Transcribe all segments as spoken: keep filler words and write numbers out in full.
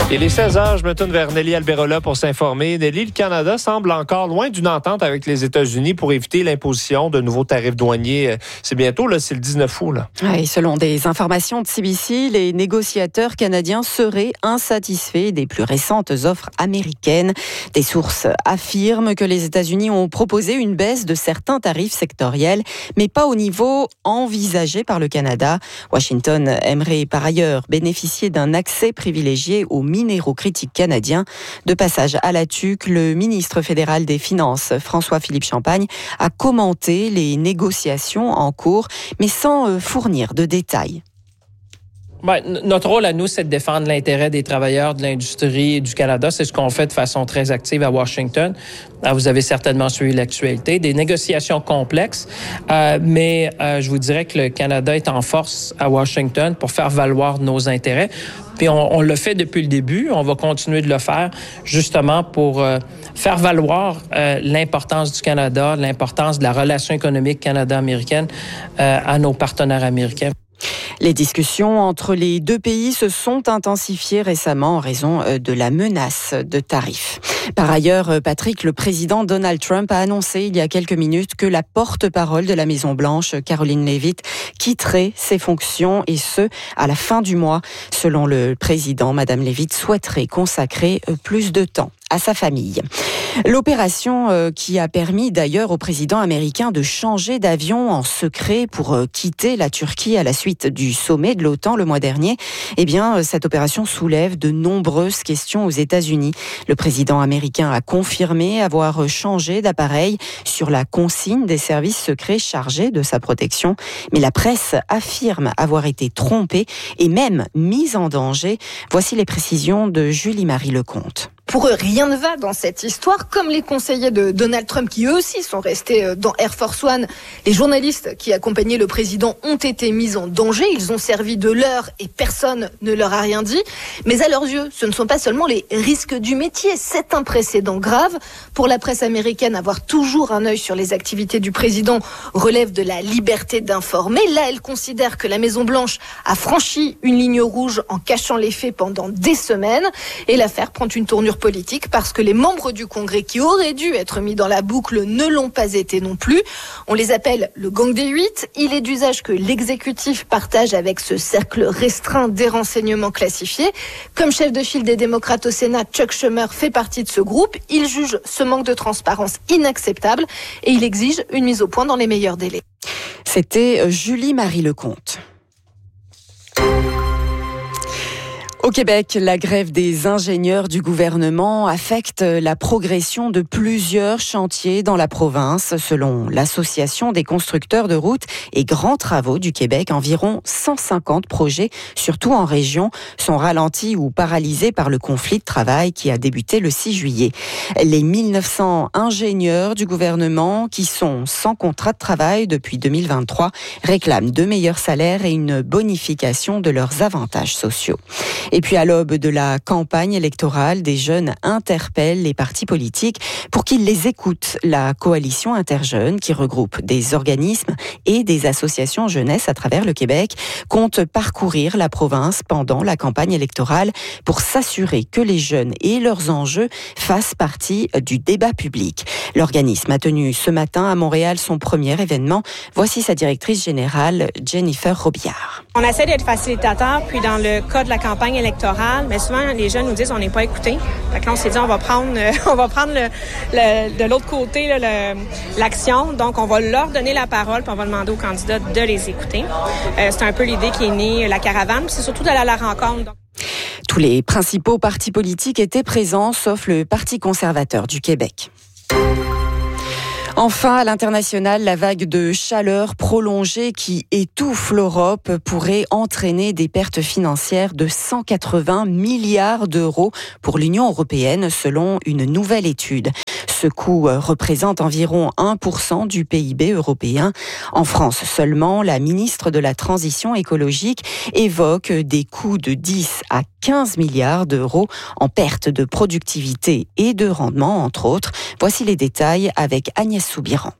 Il est seize heures, je me tourne vers Nelly Alberola pour s'informer. Nelly, le Canada semble encore loin d'une entente avec les États-Unis pour éviter l'imposition de nouveaux tarifs douaniers. C'est bientôt, là, c'est le dix-neuf août. Là. Oui, selon des informations de C B C, les négociateurs canadiens seraient insatisfaits des plus récentes offres américaines. Des sources affirment que les États-Unis ont proposé une baisse de certains tarifs sectoriels, mais pas au niveau envisagé par le Canada. Washington aimerait par ailleurs bénéficier d'un accès privilégié aux minéraux critiques canadiens. De passage à la tuque, le ministre fédéral des Finances, François-Philippe Champagne, a commenté les négociations en cours, mais sans fournir de détails. Ben, notre rôle à nous, c'est de défendre l'intérêt des travailleurs de l'industrie du Canada. C'est ce qu'on fait de façon très active à Washington. Alors, vous avez certainement suivi l'actualité. Des négociations complexes, euh, mais euh, je vous dirais que le Canada est en force à Washington pour faire valoir nos intérêts. Puis on, on le fait depuis le début. On va continuer de le faire justement pour euh, faire valoir euh, l'importance du Canada, l'importance de la relation économique Canada-américaine euh, à nos partenaires américains. Les discussions entre les deux pays se sont intensifiées récemment en raison de la menace de tarifs. Par ailleurs, Patrick, le président Donald Trump a annoncé il y a quelques minutes que la porte-parole de la Maison-Blanche, Karoline Leavitt, quitterait ses fonctions et ce, à la fin du mois. Selon le président, Madame Leavitt souhaiterait consacrer plus de temps à sa famille. L'opération euh, qui a permis d'ailleurs au président américain de changer d'avion en secret pour euh, quitter la Turquie à la suite du sommet de l'OTAN le mois dernier, eh bien euh, cette opération soulève de nombreuses questions aux États-Unis. Le président américain a confirmé avoir changé d'appareil sur la consigne des services secrets chargés de sa protection, mais la presse affirme avoir été trompée et même mise en danger. Voici les précisions de Julie-Marie Lecomte. Pour eux, rien ne va dans cette histoire, comme les conseillers de Donald Trump qui eux aussi sont restés dans Air Force One. Les journalistes qui accompagnaient le président ont été mis en danger, ils ont servi de leurre et personne ne leur a rien dit. Mais à leurs yeux, ce ne sont pas seulement les risques du métier, c'est un précédent grave. Pour la presse américaine, avoir toujours un œil sur les activités du président relève de la liberté d'informer. Là, elle considère que la Maison-Blanche a franchi une ligne rouge en cachant les faits pendant des semaines et l'affaire prend une tournure politique parce que les membres du Congrès qui auraient dû être mis dans la boucle ne l'ont pas été non plus. On les appelle le gang des huit. Il est d'usage que l'exécutif partage avec ce cercle restreint des renseignements classifiés. Comme chef de file des démocrates au Sénat, Chuck Schumer fait partie de ce groupe. Il juge ce manque de transparence inacceptable et il exige une mise au point dans les meilleurs délais. C'était Julie-Marie Lecomte. Au Québec, la grève des ingénieurs du gouvernement affecte la progression de plusieurs chantiers dans la province. Selon l'Association des constructeurs de routes et grands travaux du Québec, environ cent cinquante projets, surtout en région, sont ralentis ou paralysés par le conflit de travail qui a débuté le six juillet. Les mille neuf cents ingénieurs du gouvernement qui sont sans contrat de travail depuis deux mille vingt-trois réclament de meilleurs salaires et une bonification de leurs avantages sociaux. Et puis à l'aube de la campagne électorale, des jeunes interpellent les partis politiques pour qu'ils les écoutent. La coalition Interjeunes, qui regroupe des organismes et des associations jeunesse à travers le Québec, compte parcourir la province pendant la campagne électorale pour s'assurer que les jeunes et leurs enjeux fassent partie du débat public. L'organisme a tenu ce matin à Montréal son premier événement. Voici sa directrice générale, Jennifer Robillard. On essaie d'être facilitateur, puis dans le cas de la campagne électorale, mais souvent les jeunes nous disent on n'est pas écoutés. Fait que là, on s'est dit on va prendre, euh, on va prendre le, le, de l'autre côté là, le, l'action. Donc on va leur donner la parole, puis on va demander aux candidats de les écouter. Euh, c'est un peu l'idée qui est née, la caravane, puis c'est surtout d'aller à la rencontre. Donc... Tous les principaux partis politiques étaient présents, sauf le Parti conservateur du Québec. Enfin, à l'international, la vague de chaleur prolongée qui étouffe l'Europe pourrait entraîner des pertes financières de cent quatre-vingts milliards d'euros pour l'Union européenne, selon une nouvelle étude. Ce coût représente environ un pour cent du P I B européen. En France seulement, la ministre de la Transition écologique évoque des coûts de dix à quinze milliards d'euros en perte de productivité et de rendement, entre autres. Voici les détails avec Agnès Soubiran.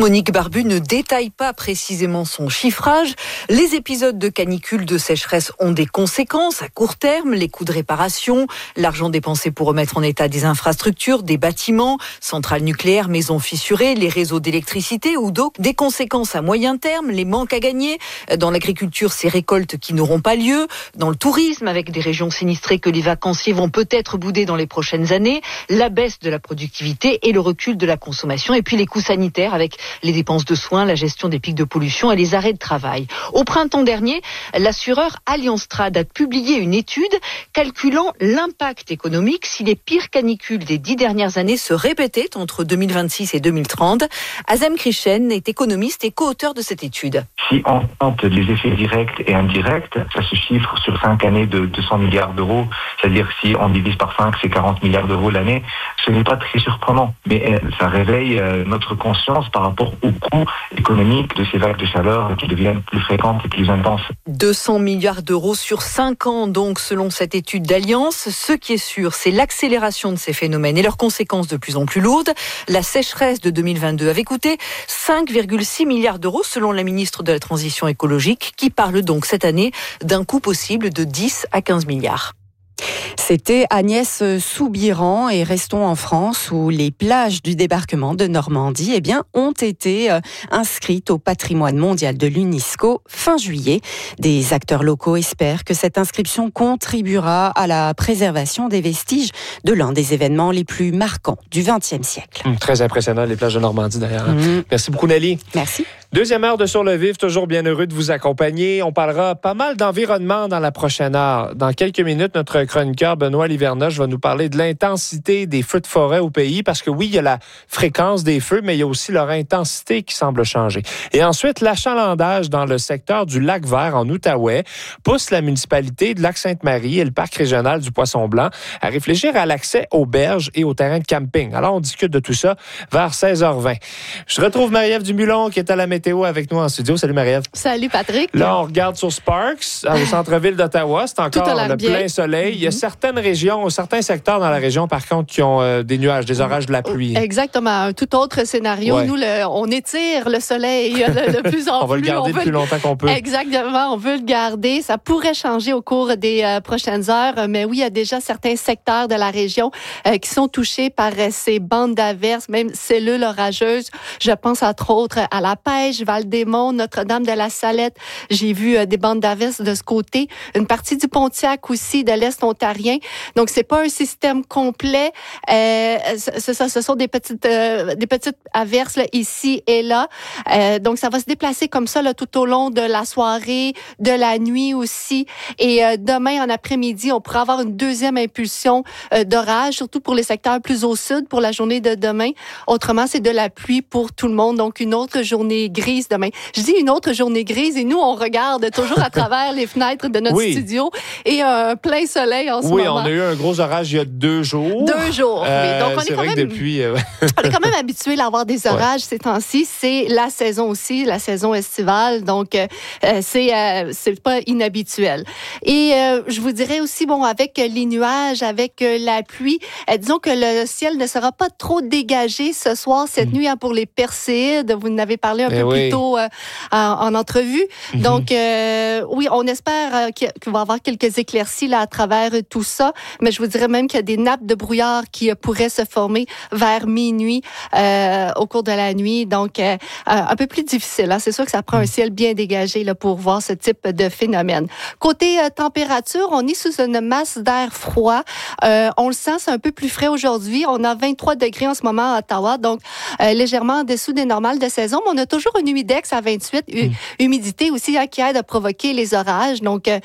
Monique Barbu ne détaille pas précisément son chiffrage. Les épisodes de canicule, de sécheresse ont des conséquences à court terme, les coûts de réparation, l'argent dépensé pour remettre en état des infrastructures, des bâtiments, centrales nucléaires, maisons fissurées, les réseaux d'électricité ou d'eau. Des conséquences à moyen terme, les manques à gagner. Dans l'agriculture, ces récoltes qui n'auront pas lieu. Dans le tourisme, avec des régions sinistrées que les vacanciers vont peut-être bouder dans les prochaines années. La baisse de la productivité et le recul de la consommation. Et puis les coûts sanitaires avec les dépenses de soins, la gestion des pics de pollution et les arrêts de travail. Au printemps dernier, l'assureur Allianz Trade a publié une étude calculant l'impact économique si les pires canicules des dix dernières années se répétaient entre deux mille vingt-six et deux mille trente. Azem Krishen est économiste et co-auteur de cette étude. Si on compte les effets directs et indirects, ça se chiffre sur cinq années de deux cents milliards d'euros. C'est-à-dire si on divise par cinq, c'est quarante milliards d'euros l'année. Ce n'est pas très surprenant, mais ça réveille notre conscience par rapport au coût économique de ces vagues de chaleur qui deviennent plus fréquentes et plus intenses. deux cents milliards d'euros sur cinq ans, donc, selon cette étude d'Allianz. Ce qui est sûr, c'est l'accélération de ces phénomènes et leurs conséquences de plus en plus lourdes. La sécheresse de deux mille vingt-deux avait coûté cinq virgule six milliards d'euros, selon la ministre de la Transition écologique, qui parle donc cette année d'un coût possible de dix à quinze milliards. C'était Agnès Soubiran et restons en France où les plages du débarquement de Normandie eh bien, ont été inscrites au patrimoine mondial de l'UNESCO fin juillet. Des acteurs locaux espèrent que cette inscription contribuera à la préservation des vestiges de l'un des événements les plus marquants du vingtième siècle. Mmh, très impressionnant les plages de Normandie d'ailleurs. Mmh. Merci beaucoup Nelly. Merci. Deuxième heure de Sur le Vif, toujours bien heureux de vous accompagner. On parlera pas mal d'environnement dans la prochaine heure. Dans quelques minutes, notre chroniqueur Benoît Livernoche va nous parler de l'intensité des feux de forêt au pays parce que oui, il y a la fréquence des feux, mais il y a aussi leur intensité qui semble changer. Et ensuite, l'achalandage dans le secteur du Lac-Vert en Outaouais pousse la municipalité de Lac-Sainte-Marie et le parc régional du Poisson-Blanc à réfléchir à l'accès aux berges et aux terrains de camping. Alors, on discute de tout ça vers seize heures vingt. Je retrouve Marie-Ève Dumulon qui est à la météo avec nous en studio. Salut Marie-Ève. Salut Patrick. Là, on regarde sur Sparks, au centre-ville d'Ottawa. C'est encore le bien. Plein soleil. Mm-hmm. Il y a certaines régions, certains secteurs dans la région, par contre, qui ont euh, des nuages, des orages, de la pluie. Exactement. Un tout autre scénario. Ouais. Nous, le, on étire le soleil de, de plus en plus. On va le garder on le plus longtemps qu'on peut. Exactement. On veut le garder. Ça pourrait changer au cours des euh, prochaines heures. Mais oui, il y a déjà certains secteurs de la région euh, qui sont touchés par euh, ces bandes d'averses, même cellules orageuses. Je pense entre autres à la Pêche, Val-des-Monts, Notre-Dame-de-la-Salette. J'ai vu euh, des bandes d'averses de ce côté. Une partie du Pontiac aussi, de l'Est ontarien. Donc, c'est pas un système complet. Euh, c'est ça, ce sont des petites, euh, des petites averses là, ici et là. Euh, donc, ça va se déplacer comme ça là, tout au long de la soirée, de la nuit aussi. Et euh, demain en après-midi, on pourra avoir une deuxième impulsion euh, d'orage, surtout pour les secteurs plus au sud pour la journée de demain. Autrement, c'est de la pluie pour tout le monde. Donc, une autre journée grise demain. Je dis une autre journée grise et nous, on regarde toujours à travers les fenêtres de notre oui. studio et un plein soleil en ce oui, moment. Oui, on a eu un gros orage il y a deux jours. Deux jours, euh, oui. Donc, on c'est est quand vrai même... que depuis... Euh... on est quand même habitué à avoir des orages ouais. ces temps-ci. C'est la saison aussi, la saison estivale. Donc, euh, c'est, euh, c'est pas inhabituel. Et euh, je vous dirais aussi, bon, avec les nuages, avec euh, la pluie, euh, disons que le ciel ne sera pas trop dégagé ce soir, cette mmh. nuit, hein, pour les Perséides. Vous en avez parlé un Mais peu oui. plus tôt euh, en, en entrevue. Mmh. Donc, euh, oui, on espère euh, qu'il va y avoir quelques éclaircies là, à travers tout ça. Mais je vous dirais même qu'il y a des nappes de brouillard qui euh, pourraient se former vers minuit euh, au cours de la nuit. Donc, euh, un peu plus difficile. Hein. C'est sûr que ça prend un ciel bien dégagé là, pour voir ce type de phénomène. Côté euh, température, on est sous une masse d'air froid. Euh, on le sent, c'est un peu plus frais aujourd'hui. On a vingt-trois degrés en ce moment à Ottawa, donc euh, légèrement en dessous des normales de saison. Mais on a toujours un humidex à vingt-huit, mm. humidité aussi hein, qui aide à provoquer les orages. Donc, euh,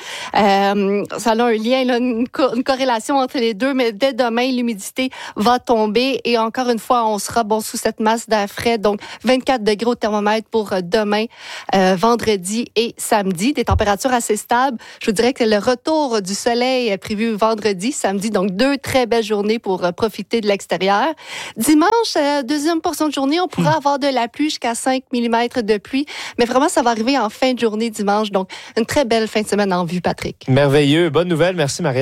ça a un lien, là, une, co- une corrélation entre les deux. Mais dès demain, l'humidité va tomber et encore une fois, on sera bon sous cette masse d'air frais. Donc, vingt-quatre degrés au thermomètre pour demain, euh, vendredi et samedi. Des températures assez stables. Je vous dirais que le retour du soleil est prévu vendredi, samedi. Donc, deux très belles journées pour euh, profiter de l'extérieur. Dimanche, euh, deuxième portion de journée, on pourra mmh. avoir de la pluie jusqu'à cinq millimètres de pluie. Mais vraiment, ça va arriver en fin de journée dimanche. Donc, une très belle fin de semaine en vue, Patrick. Merveilleux. Bonne nouvelle. Merci, Marie-Ève. À tantôt.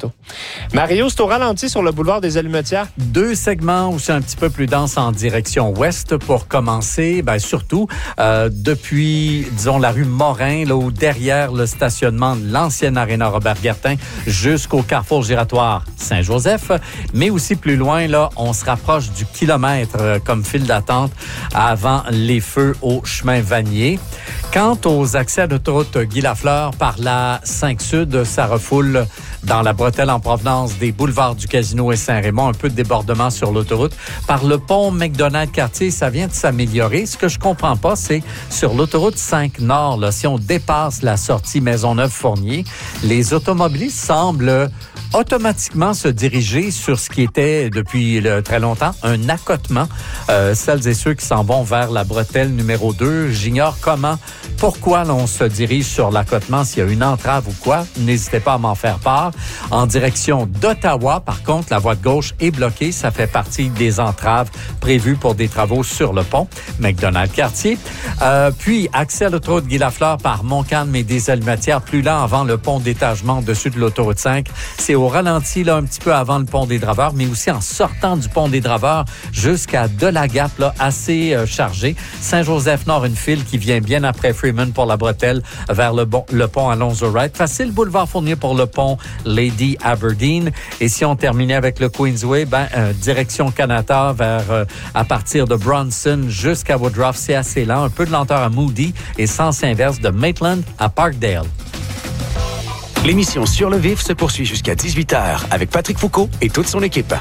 tantôt. Mario, c'est au ralenti sur le boulevard des Allumetières. Deux segments où c'est un petit peu plus dense en direction ouest pour commencer. Ben, surtout, euh, depuis, disons, la rue Morin, là, où derrière le stationnement de l'ancienne Aréna Robert-Gartin, jusqu'au carrefour giratoire Saint-Joseph. Mais aussi plus loin, là, on se rapproche du kilomètre euh, comme file d'attente avant les feux au chemin Vanier. Quant aux accès à l'autoroute Guy Lafleur par la cinq Sud, ça refoule dans la bretelle en provenance des boulevards du Casino et Saint-Raymond, un peu de débordement sur l'autoroute. Par le pont McDonald-Cartier, ça vient de s'améliorer. Ce que je comprends pas, c'est sur l'autoroute cinq Nord, là, si on dépasse la sortie Maisonneuve-Fournier, les automobilistes semblent automatiquement se diriger sur ce qui était depuis le, très longtemps un accotement. Euh, celles et ceux qui s'en vont vers la bretelle numéro deux, j'ignore comment, pourquoi l'on se dirige sur l'accotement, s'il y a une entrave ou quoi, n'hésitez pas à m'en faire part. En direction d'Ottawa, par contre, la voie de gauche est bloquée. Ça fait partie des entraves prévues pour des travaux sur le pont McDonald-Cartier. Euh, puis, accès à l'autoroute Guy Lafleur par Montcalm et des Allumetières, plus lent avant le pont d'étagement au-dessus de l'autoroute cinq. C'est au ralenti, là, un petit peu avant le pont des Draveurs, mais aussi en sortant du pont des Draveurs jusqu'à Delagap, là, assez euh, chargé. Saint-Joseph-Nord, une file qui vient bien après Freeman pour la bretelle vers le, bon, le pont Alonzo-Wright. Facile boulevard Fournier pour le pont Lady Aberdeen. Et si on terminait avec le Queensway, ben, euh, direction Canada vers, euh, à partir de Bronson jusqu'à Woodruff, c'est assez lent. Un peu de lenteur à Moody et sens inverse de Maitland à Parkdale. L'émission Sur le Vif se poursuit jusqu'à dix-huit heures avec Patrick Foucault et toute son équipe.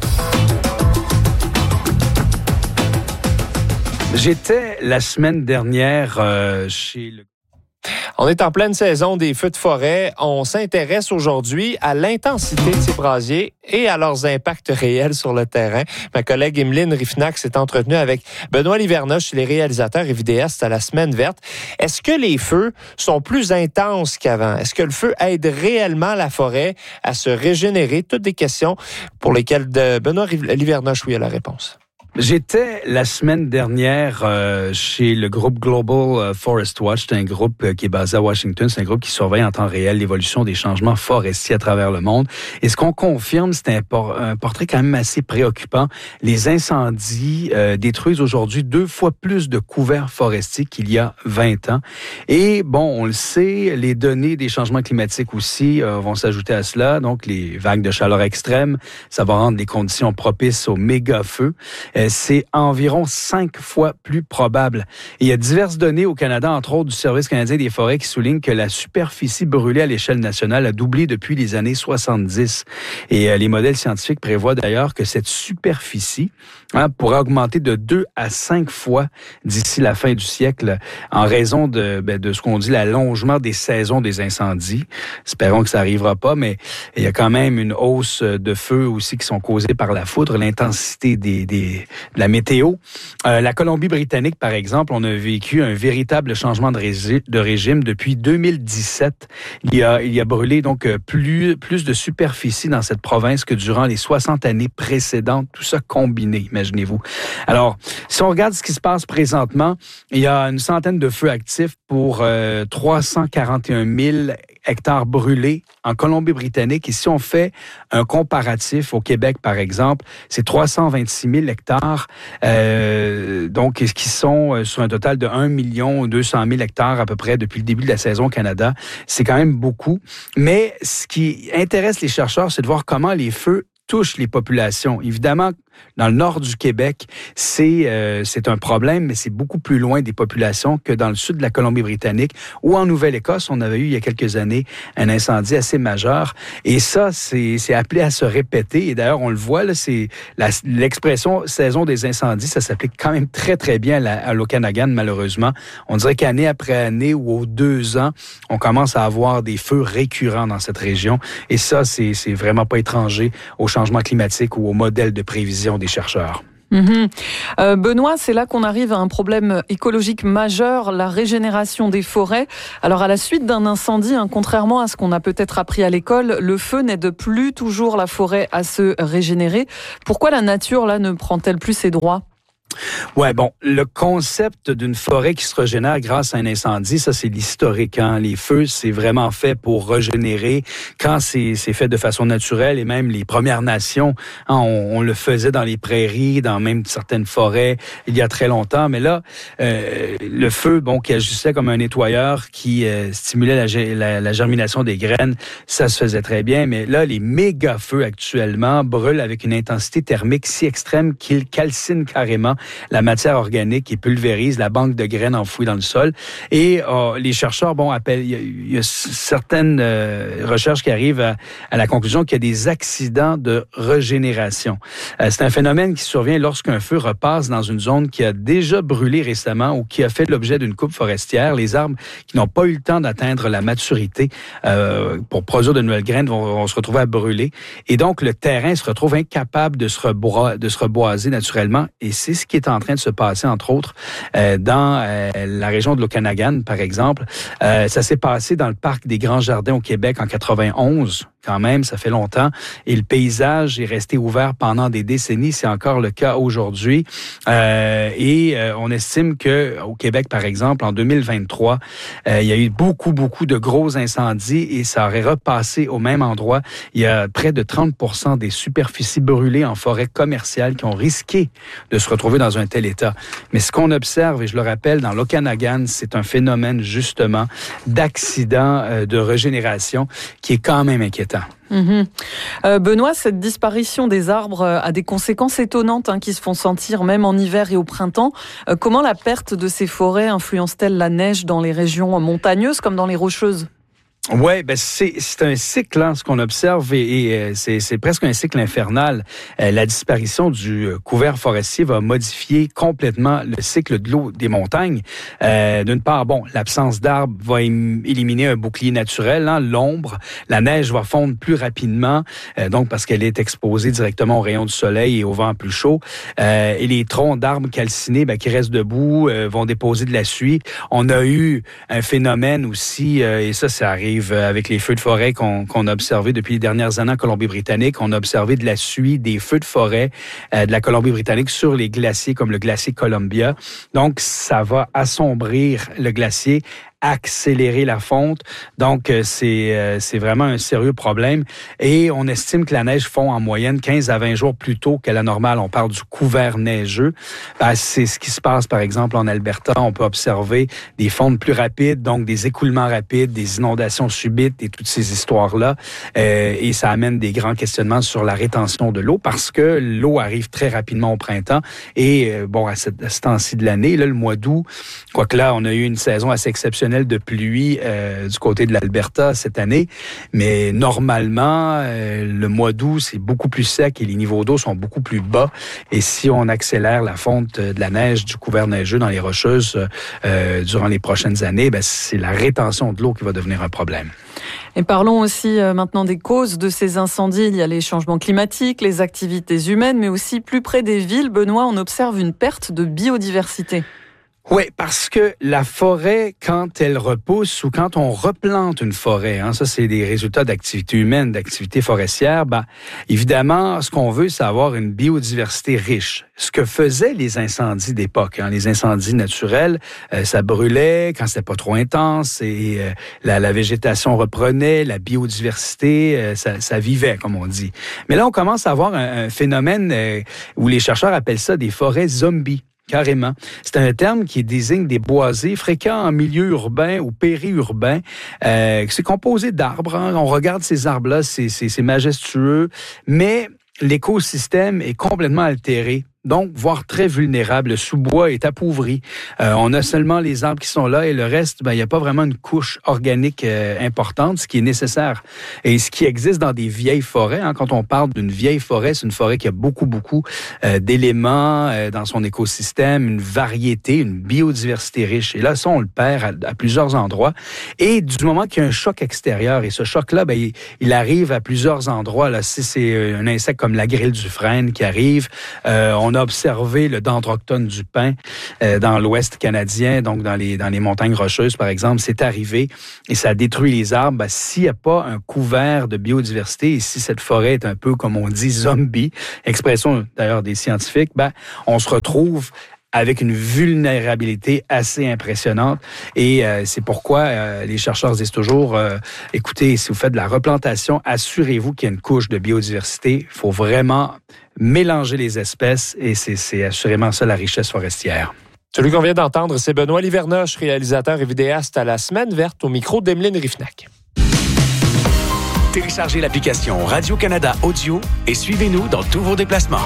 J'étais la semaine dernière euh, chez le... On est en pleine saison des feux de forêt. On s'intéresse aujourd'hui à l'intensité de ces brasiers et à leurs impacts réels sur le terrain. Ma collègue Emeline Rifnac s'est entretenue avec Benoît Livernoche, les réalisateurs et vidéastes à la Semaine verte. Est-ce que les feux sont plus intenses qu'avant? Est-ce que le feu aide réellement la forêt à se régénérer? Toutes des questions pour lesquelles de Benoît Livernoche, oui, a la réponse. J'étais la semaine dernière euh, chez le groupe Global Forest Watch. C'est un groupe euh, qui est basé à Washington. C'est un groupe qui surveille en temps réel l'évolution des changements forestiers à travers le monde. Et ce qu'on confirme, c'est un, por- un portrait quand même assez préoccupant. Les incendies euh, détruisent aujourd'hui deux fois plus de couverts forestiers qu'il y a vingt ans. Et bon, on le sait, les données des changements climatiques aussi euh, vont s'ajouter à cela. Donc, les vagues de chaleur extrêmes, ça va rendre les conditions propices aux méga-feux. Euh, c'est environ cinq fois plus probable. Et il y a diverses données au Canada, entre autres du Service canadien des forêts, qui soulignent que la superficie brûlée à l'échelle nationale a doublé depuis les années soixante-dix. Et euh, les modèles scientifiques prévoient d'ailleurs que cette superficie hein, pourrait augmenter de deux à cinq fois d'ici la fin du siècle en raison de, ben, de ce qu'on dit l'allongement des saisons des incendies. Espérons que ça n'arrivera pas, mais il y a quand même une hausse de feux aussi qui sont causés par la foudre, l'intensité des, des de la météo. Euh, la Colombie-Britannique, par exemple, on a vécu un véritable changement de, régi- de régime depuis deux mille dix-sept. Il y a, il y a brûlé donc plus, plus de superficie dans cette province que durant les soixante années précédentes, tout ça combiné, imaginez-vous. Alors, si on regarde ce qui se passe présentement, il y a une centaine de feux actifs pour euh, trois cent quarante et un mille hectares brûlés en Colombie-Britannique. Et si on fait un comparatif au Québec, par exemple, c'est trois cent vingt-six mille hectares, euh, donc qui sont sur un total de un million deux cent mille hectares à peu près depuis le début de la saison au Canada. C'est quand même beaucoup. Mais ce qui intéresse les chercheurs, c'est de voir comment les feux touchent les populations. Évidemment, dans le nord du Québec, c'est euh, c'est un problème, mais c'est beaucoup plus loin des populations que dans le sud de la Colombie-Britannique ou en Nouvelle-Écosse. On avait eu il y a quelques années un incendie assez majeur. Et ça, c'est, c'est appelé à se répéter. Et d'ailleurs, on le voit, là, c'est la, l'expression « saison des incendies », ça s'applique quand même très, très bien à, la, à l'Okanagan, malheureusement. On dirait qu'année après année ou aux deux ans, on commence à avoir des feux récurrents dans cette région. Et ça, c'est, c'est vraiment pas étranger au changement climatique ou au modèle de prévision des chercheurs. Mmh. Euh, Benoît, c'est là qu'on arrive à un problème écologique majeur, la régénération des forêts. Alors à la suite d'un incendie, hein, contrairement à ce qu'on a peut-être appris à l'école, le feu n'aide plus toujours la forêt à se régénérer. Pourquoi la nature là ne prend-elle plus ses droits ? Ouais, bon, le concept d'une forêt qui se régénère grâce à un incendie, ça c'est l'historique. Hein? Les feux, c'est vraiment fait pour régénérer quand c'est, c'est fait de façon naturelle et même les Premières Nations, hein, on, on le faisait dans les prairies, dans même certaines forêts il y a très longtemps. Mais là, euh, le feu, bon, qui agissait comme un nettoyeur, qui euh, stimulait la, la, la germination des graines, ça se faisait très bien. Mais là, les méga feux actuellement brûlent avec une intensité thermique si extrême qu'ils calcinent carrément la matière organique et pulvérise la banque de graines enfouies dans le sol. Et euh, les chercheurs, bon, appellent, il y a, il y a certaines euh, recherches qui arrivent à, à la conclusion qu'il y a des accidents de régénération. Euh, c'est un phénomène qui survient lorsqu'un feu repasse dans une zone qui a déjà brûlé récemment ou qui a fait l'objet d'une coupe forestière. Les arbres qui n'ont pas eu le temps d'atteindre la maturité euh, pour produire de nouvelles graines vont, vont se retrouver à brûler. Et donc, le terrain se retrouve incapable de se, rebois, de se reboiser naturellement. Et c'est ce qui est en train de se passer, entre autres, euh, dans euh, la région de l'Okanagan, par exemple. Euh, ça s'est passé dans le parc des Grands Jardins au Québec en quatre-vingt-onze. Quand même, ça fait longtemps. Et le paysage est resté ouvert pendant des décennies. C'est encore le cas aujourd'hui. Euh, et euh, on estime que au Québec, par exemple, en deux mille vingt-trois, euh, il y a eu beaucoup, beaucoup de gros incendies et ça aurait repassé au même endroit. Il y a près de trente pour cent des superficies brûlées en forêt commerciale qui ont risqué de se retrouver dans un tel état. Mais ce qu'on observe, et je le rappelle, dans l'Okanagan, c'est un phénomène justement d'accident euh, de régénération qui est quand même inquiétant. Mmh. Euh, Benoît, cette disparition des arbres a des conséquences étonnantes hein, qui se font sentir même en hiver et au printemps. Euh, comment la perte de ces forêts influence-t-elle la neige dans les régions montagneuses comme dans les rocheuses? Ouais, ben c'est c'est un cycle hein, ce qu'on observe et, et c'est c'est presque un cycle infernal. Euh, la disparition du couvert forestier va modifier complètement le cycle de l'eau des montagnes. Euh, d'une part, bon, l'absence d'arbres va im- éliminer un bouclier naturel, hein, l'ombre. La neige va fondre plus rapidement, euh, donc parce qu'elle est exposée directement aux rayons du soleil et au vent plus chaud. Euh, et les troncs d'arbres calcinés, ben, qui restent debout, euh, vont déposer de la suie. On a eu un phénomène aussi, euh, et ça, ça arrive avec les feux de forêt qu'on, qu'on a observés depuis les dernières années en Colombie-Britannique. On a observé de la suie des feux de forêt euh, de la Colombie-Britannique sur les glaciers comme le glacier Columbia. Donc, ça va assombrir le glacier, accélérer la fonte. Donc, c'est, euh, c'est vraiment un sérieux problème. Et on estime que la neige fond en moyenne quinze à vingt jours plus tôt qu'à la normale. On parle du couvert neigeux. Ben, c'est ce qui se passe, par exemple, en Alberta. On peut observer des fontes plus rapides, donc des écoulements rapides, des inondations subites et toutes ces histoires-là. Euh, et ça amène des grands questionnements sur la rétention de l'eau parce que l'eau arrive très rapidement au printemps. Et, euh, bon, à ce, à ce temps-ci de l'année, là, le mois d'août, quoique là, on a eu une saison assez exceptionnelle de pluie euh, du côté de l'Alberta cette année, mais normalement, euh, le mois d'août, c'est beaucoup plus sec et les niveaux d'eau sont beaucoup plus bas. Et si on accélère la fonte de la neige, du couvert neigeux dans les rocheuses euh, durant les prochaines années, ben, c'est la rétention de l'eau qui va devenir un problème. Et parlons aussi euh, maintenant des causes de ces incendies. Il y a les changements climatiques, les activités humaines, mais aussi plus près des villes, Benoît, on observe une perte de biodiversité. Oui, parce que la forêt, quand elle repousse ou quand on replante une forêt, hein, ça c'est des résultats d'activités humaines, d'activités forestières, ben, évidemment, ce qu'on veut, c'est avoir une biodiversité riche. Ce que faisaient les incendies d'époque, hein, les incendies naturels, euh, ça brûlait quand c'était pas trop intense et euh, la, la végétation reprenait, la biodiversité, euh, ça, ça vivait, comme on dit. Mais là, on commence à avoir un, un phénomène euh, où les chercheurs appellent ça des forêts zombies. Carrément. C'est un terme qui désigne des boisés fréquents en milieu urbain ou périurbain. Euh, c'est composé d'arbres. Hein. On regarde ces arbres-là, c'est, c'est, c'est majestueux, mais l'écosystème est complètement altéré. Donc, voire très vulnérable. Le sous-bois est appauvri. Euh, on a seulement les arbres qui sont là et le reste, ben, il n'y a pas vraiment une couche organique euh, importante, ce qui est nécessaire. Et ce qui existe dans des vieilles forêts, hein, quand on parle d'une vieille forêt, c'est une forêt qui a beaucoup, beaucoup euh, d'éléments euh, dans son écosystème, une variété, une biodiversité riche. Et là, ça, on le perd à, à plusieurs endroits. Et du moment qu'il y a un choc extérieur, et ce choc-là, ben, il, il arrive à plusieurs endroits. Là, si c'est un insecte comme la grille du frêne qui arrive, euh, on a observé le dendroctone du pin euh, dans l'ouest canadien, donc dans les, dans les montagnes rocheuses, par exemple. C'est arrivé et ça a détruit les arbres. Ben, s'il n'y a pas un couvert de biodiversité et si cette forêt est un peu, comme on dit, zombie, expression d'ailleurs des scientifiques, ben, on se retrouve avec une vulnérabilité assez impressionnante. Et euh, c'est pourquoi euh, les chercheurs disent toujours, euh, écoutez, si vous faites de la replantation, assurez-vous qu'il y a une couche de biodiversité. Il faut vraiment mélanger les espèces et c'est, c'est assurément ça la richesse forestière. Celui qu'on vient d'entendre, c'est Benoît Livernoche, réalisateur et vidéaste à la Semaine verte au micro d'Emeline Rifnac. Téléchargez l'application Radio-Canada Audio et suivez-nous dans tous vos déplacements.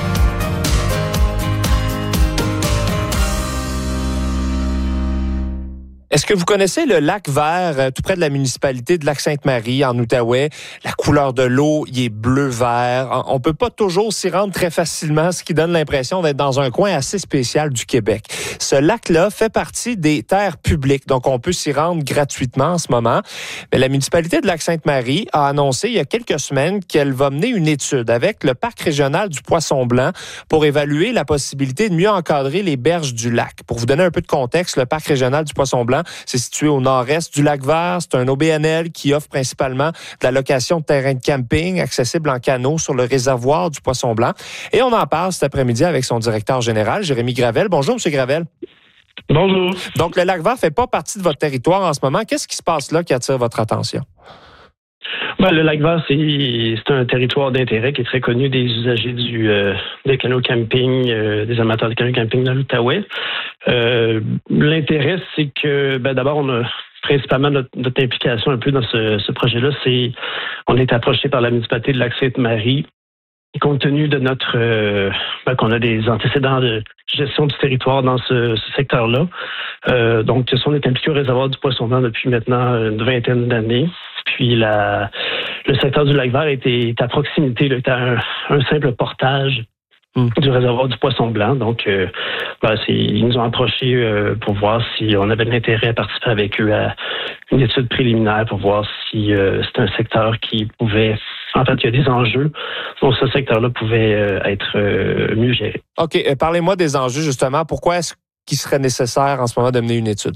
Est-ce que vous connaissez le lac vert euh, tout près de la municipalité de Lac-Sainte-Marie en Outaouais? La couleur de l'eau, il est bleu-vert. On peut pas toujours s'y rendre très facilement, ce qui donne l'impression d'être dans un coin assez spécial du Québec. Ce lac-là fait partie des terres publiques, donc on peut s'y rendre gratuitement en ce moment. Mais la municipalité de Lac-Sainte-Marie a annoncé il y a quelques semaines qu'elle va mener une étude avec le parc régional du Poisson-Blanc pour évaluer la possibilité de mieux encadrer les berges du lac. Pour vous donner un peu de contexte, le parc régional du Poisson-Blanc, c'est situé au nord-est du lac Vert. C'est un O B N L qui offre principalement de la location de terrains de camping accessibles en canot sur le réservoir du Poisson-Blanc. Et on en parle cet après-midi avec son directeur général, Jérémy Gravel. Bonjour, M. Gravel. Bonjour. Donc, le lac Vert ne fait pas partie de votre territoire en ce moment. Qu'est-ce qui se passe là qui attire votre attention? Ben, le lac Vert, c'est, c'est un territoire d'intérêt qui est très connu des usagers du euh, des canaux camping, euh, des amateurs de canaux camping dans l'Outaouais. Euh, l'intérêt, c'est que, ben, d'abord, on a principalement notre, notre implication un peu dans ce, ce projet-là, c'est on est approché par la municipalité de Lac-Sainte-Marie. Et compte tenu de notre euh, ben, qu'on a des antécédents de gestion du territoire dans ce, ce secteur-là, euh, donc on est impliqué au réservoir du Poisson-Blanc depuis maintenant une vingtaine d'années. Puis la, le secteur du lac Vert est, est à proximité, là, est à un, un simple portage mmh. du réservoir du Poisson-Blanc. Donc, euh, ben, c'est, ils nous ont approchés euh, pour voir si on avait de l'intérêt à participer avec eux à une étude préliminaire pour voir si euh, c'est un secteur qui pouvait... En fait, il y a des enjeux dont ce secteur-là pouvait euh, être euh, mieux géré. OK. Euh, parlez-moi des enjeux, justement. Pourquoi est-ce qu'il serait nécessaire en ce moment de mener une étude?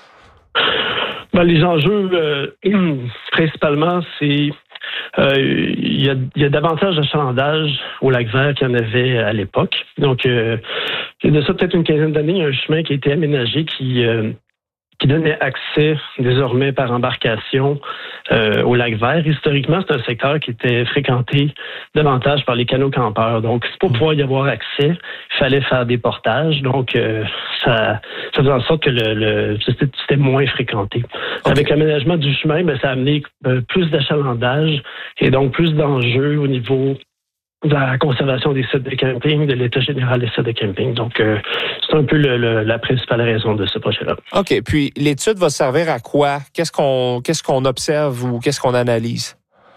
Ben, les enjeux, euh, principalement, c'est euh, il y a, il y a davantage d'achalandage au lac Vert qu'il y en avait à l'époque. Donc, euh, il y a de ça peut-être une quinzaine d'années, il y a un chemin qui a été aménagé qui... Euh, qui donnait accès désormais par embarcation euh, au lac Vert. Historiquement, c'est un secteur qui était fréquenté davantage par les canaux campeurs. Donc, pour pouvoir y avoir accès, il fallait faire des portages. Donc, euh, ça, ça faisait en sorte que le, le c'était, c'était moins fréquenté. Okay. Avec l'aménagement du chemin, ben, ça a amené euh, plus d'achalandage et donc plus d'enjeux au niveau de la conservation des sites de camping, de l'état général des sites de camping. Donc, euh, c'est un peu le, le, la principale raison de ce projet-là. OK. Puis, l'étude va servir à quoi? Qu'est-ce qu'on, qu'est-ce qu'on observe ou qu'est-ce qu'on analyse?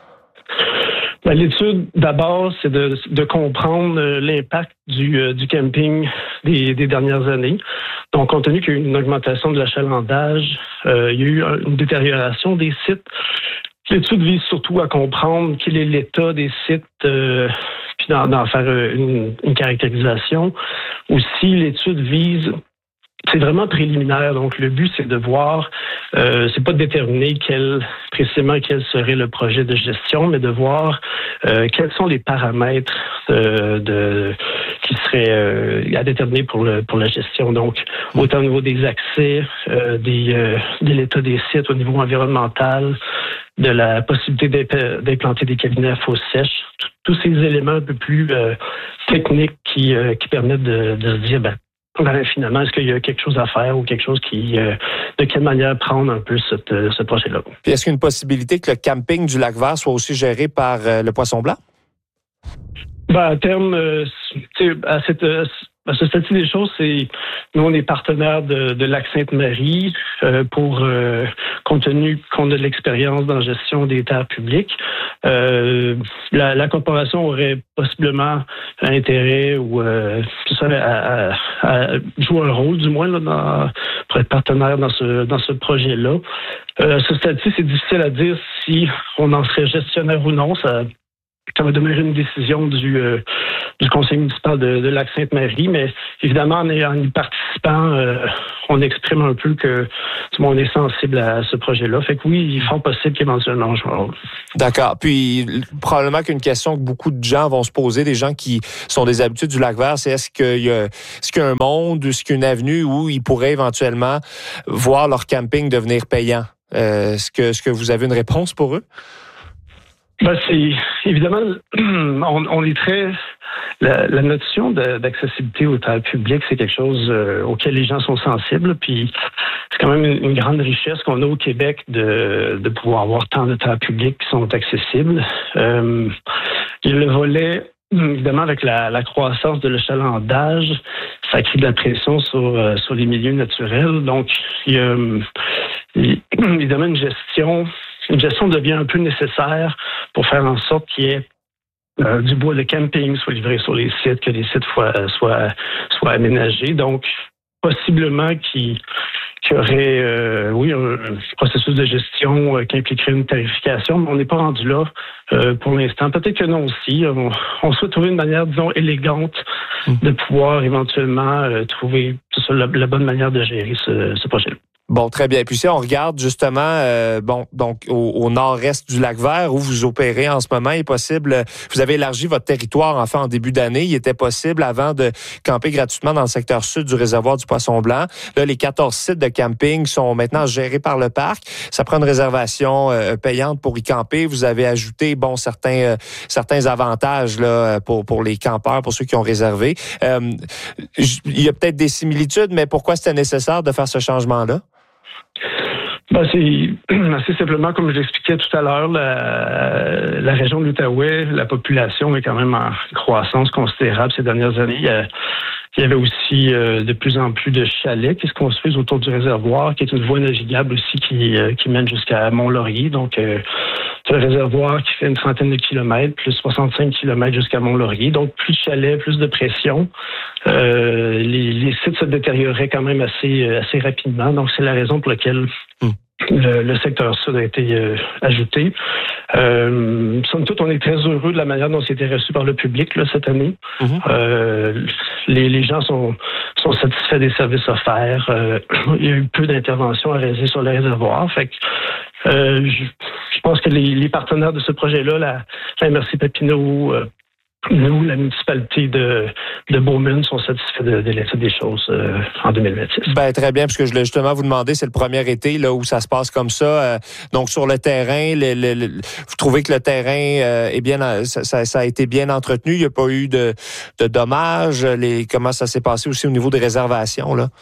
Ben, l'étude, d'abord, c'est de, de comprendre l'impact du, euh, du camping des, des dernières années. Donc, compte tenu qu'il y a eu une augmentation de l'achalandage, euh, il y a eu une détérioration des sites. L'étude vise surtout à comprendre quel est l'état des sites, euh, puis d'en, d'en faire une, une caractérisation. Aussi, l'étude vise, c'est vraiment préliminaire. Donc, le but, c'est de voir, euh, c'est pas de déterminer quel, précisément quel serait le projet de gestion, mais de voir euh, quels sont les paramètres de, de qui seraient euh, à déterminer pour le pour la gestion. Donc, autant au niveau des accès, euh, des euh, de l'état des sites, au niveau environnemental, de la possibilité d'implanter des cabinets à fosse sèche, tous ces éléments un peu plus euh, techniques qui, euh, qui permettent de, de se dire, ben, ben, finalement, est-ce qu'il y a quelque chose à faire ou quelque chose qui, euh, de quelle manière prendre un peu cette, euh, ce projet-là. Puis est-ce qu'il y a une possibilité que le camping du lac Vert soit aussi géré par euh, le Poisson-Blanc? Ben, à terme, euh, à cette... Euh, À ce stade des choses, c'est nous, on est partenaire de, de Lac-Sainte-Marie euh, pour, euh, compte tenu qu'on a de l'expérience dans la gestion des terres publiques. Euh, la, la corporation aurait possiblement intérêt ou euh, tout ça, à, à, à jouer un rôle, du moins, là, dans, pour être partenaire dans ce, dans ce projet-là. Euh, à ce stade-ci, c'est difficile à dire si on en serait gestionnaire ou non. Ça, ça va demeurer une décision du, euh, du conseil municipal de, de Lac-Sainte-Marie, mais évidemment, en, en y participant, euh, on exprime un peu que tout le monde est sensible à ce projet-là. Fait que oui, il est fort possible qu'éventuellement on joue un rôle. D'accord. Puis, probablement qu'une question que beaucoup de gens vont se poser, des gens qui sont des habitués du Lac-Vert, c'est est-ce qu'il y a, est-ce qu'il y a un monde, est-ce qu'il y a une avenue où ils pourraient éventuellement voir leur camping devenir payant? Euh, est-ce que, est-ce que vous avez une réponse pour eux? Ben, c'est évidemment, on, on est très. La, la notion de, d'accessibilité au travail public, c'est quelque chose euh, auquel les gens sont sensibles. Puis c'est quand même une, une grande richesse qu'on a au Québec de, de pouvoir avoir tant de travaux publics qui sont accessibles. Euh, il y a le volet, évidemment, avec la, la croissance de l'achalandage, ça crée de la pression sur, euh, sur les milieux naturels. Donc, il y a, il y a évidemment une gestion. Une gestion devient un peu nécessaire pour faire en sorte qu'il y ait euh, du bois de camping soit livré sur les sites, que les sites soient, soient, soient aménagés. Donc, possiblement qu'il, qu'il y aurait euh, oui, un, un processus de gestion euh, qui impliquerait une tarification, mais on n'est pas rendu là euh, pour l'instant. Peut-être que non aussi. On, on souhaite trouver une manière, disons, élégante de pouvoir éventuellement euh, trouver tout ça, la, la bonne manière de gérer ce, ce projet-là. Bon, très bien. Puis si on regarde justement, euh, bon, donc au, au nord-est du Lac-Vert où vous opérez en ce moment, il est possible, vous avez élargi votre territoire enfin en début d'année. Il était possible avant de camper gratuitement dans le secteur sud du réservoir du Poisson-Blanc. Là, les quatorze sites de camping sont maintenant gérés par le parc. Ça prend une réservation euh, payante pour y camper. Vous avez ajouté, bon, certains euh, certains avantages là pour pour les campeurs, pour ceux qui ont réservé. Euh, il y a peut-être des similitudes, mais pourquoi c'était nécessaire de faire ce changement-là? Ben, c'est assez simplement, comme je l'expliquais tout à l'heure, la, la région de l'Outaouais, la population est quand même en croissance considérable ces dernières années. Il y, a, il y avait aussi euh, de plus en plus de chalets qui se construisent autour du réservoir, qui est une voie navigable aussi qui, euh, qui mène jusqu'à Mont-Laurier. Donc, euh, c'est un réservoir qui fait une trentaine de kilomètres, plus soixante-cinq kilomètres jusqu'à Mont-Laurier. Donc, plus de chalets, plus de pression. Euh, les, les sites se détérioraient quand même assez, assez rapidement. Donc, c'est la raison pour laquelle mmh. le, le secteur sud a été euh, ajouté. Euh, somme toute, on est très heureux de la manière dont c'était reçu par le public là, cette année. Mmh. Euh, les, les gens sont, sont satisfaits des services offerts. Euh, il y a eu peu d'interventions à réaliser sur le réservoir. Fait que, euh, je, je pense que les, les partenaires de ce projet-là, la, la M R C Papineau, euh, nous, la municipalité de, de Beaumont, sont satisfaits de, de l'état des choses euh, en deux mille vingt-six. Ben, très bien, parce que je voulais justement vous demander, c'est le premier été là où ça se passe comme ça. Euh, donc, sur le terrain, le, le, le, vous trouvez que le terrain euh, est bien, ça, ça, ça a été bien entretenu? Il n'y a pas eu de, de dommages? Les, comment ça s'est passé aussi au niveau des réservations, là?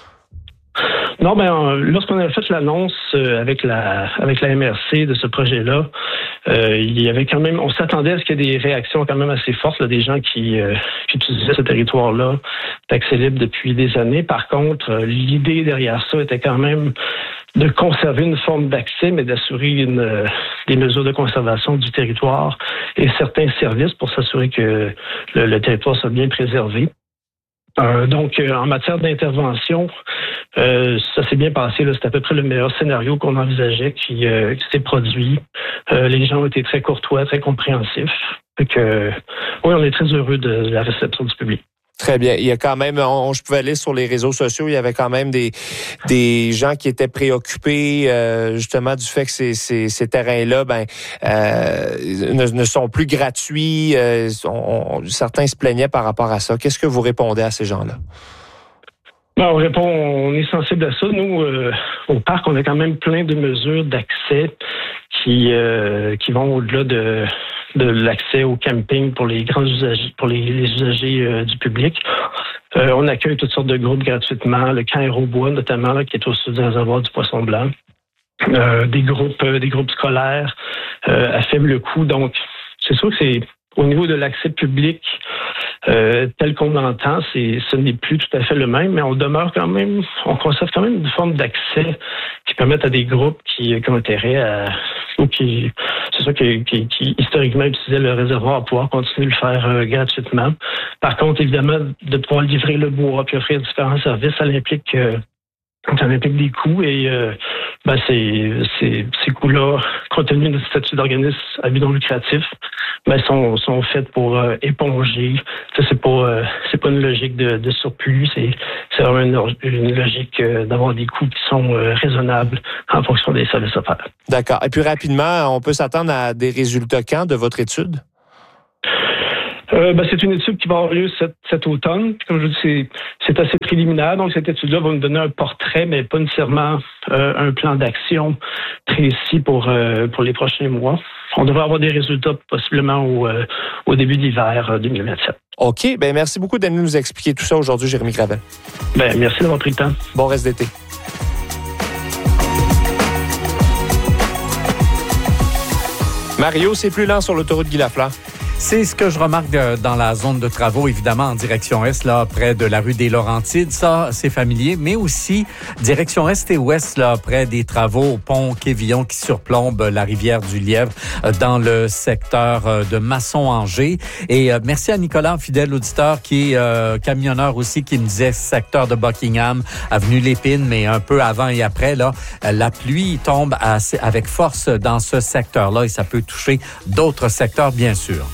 Non, ben lorsqu'on a fait l'annonce euh, avec la avec la M R C de ce projet-là, euh, il y avait quand même, on s'attendait à ce qu'il y ait des réactions quand même assez fortes, là, des gens qui, euh, qui utilisaient ce territoire-là d'accès libre depuis des années. Par contre, euh, l'idée derrière ça était quand même de conserver une forme d'accès, mais d'assurer une, euh, des mesures de conservation du territoire et certains services pour s'assurer que le, le territoire soit bien préservé. Euh, donc, euh, en matière d'intervention, euh, ça s'est bien passé. Là, c'est à peu près le meilleur scénario qu'on envisageait qui, euh, qui s'est produit. Euh, les gens ont été très courtois, très compréhensifs. Fait que, euh, oui, on est très heureux de la réception du public. Très bien. Il y a quand même, on, je pouvais aller sur les réseaux sociaux, il y avait quand même des des gens qui étaient préoccupés euh, justement du fait que ces, ces, ces terrains-là, ben, euh, ne, ne sont plus gratuits. Euh, on, on, certains se plaignaient par rapport à ça. Qu'est-ce que vous répondez à ces gens-là? Ben, on répond, on est sensible à ça. Nous, euh, au parc, on a quand même plein de mesures d'accès qui euh, qui vont au-delà de de l'accès au camping pour les grands usagers, pour les, les usagers euh, du public. Euh, on accueille toutes sortes de groupes gratuitement, le camp Aérobois notamment, là, qui est au sud du réservoir du Poisson-Blanc. Euh, des groupes euh, des groupes scolaires euh, à faible coût. Donc, c'est sûr que c'est au niveau de l'accès public euh, tel qu'on l'entend, c'est, ce n'est plus tout à fait le même, mais on demeure quand même, on conserve quand même une forme d'accès qui permettent à des groupes qui, qui ont intérêt à, ou qui, c'est ça, qui, qui, qui historiquement utilisaient le réservoir à pouvoir continuer de le faire euh, gratuitement. Par contre, évidemment, de pouvoir livrer le bois puis offrir différents services, ça implique que Donc, ça implique des coûts et euh, ben, ces, ces, ces coûts-là, compte tenu de statut d'organisme à but non lucratif, ben, sont, sont faits pour euh, éponger. Ça, c'est pas, euh, c'est pas une logique de, de surplus, c'est, c'est vraiment une, une logique euh, d'avoir des coûts qui sont euh, raisonnables en fonction des services offerts. D'accord. Et puis rapidement, on peut s'attendre à des résultats quand de votre étude? Euh, ben, c'est une étude qui va avoir lieu cet, cet automne. Comme je vous dis, c'est, c'est assez préliminaire. Donc, cette étude-là va nous donner un portrait, mais pas nécessairement euh, un plan d'action précis pour, euh, pour les prochains mois. On devrait avoir des résultats possiblement au, euh, au début de l'hiver deux mille vingt-sept. OK. Ben, merci beaucoup d'être venu nous expliquer tout ça aujourd'hui, Jérémy Gravel. Ben, merci d'avoir pris le temps. Bon reste d'été. Mario, c'est plus lent sur l'autoroute Guy Lafleur. C'est ce que je remarque de, dans la zone de travaux, évidemment, en direction est, là, près de la rue des Laurentides. Ça, c'est familier. Mais aussi, direction est et ouest, là, près des travaux au pont Quévillon qui surplombe la rivière du Lièvre, dans le secteur de Masson-Angers. Et euh, merci à Nicolas, fidèle auditeur, qui est euh, camionneur aussi, qui me disait secteur de Buckingham, avenue Lépine, mais un peu avant et après, là, la pluie tombe assez, avec force dans ce secteur-là et ça peut toucher d'autres secteurs, bien sûr.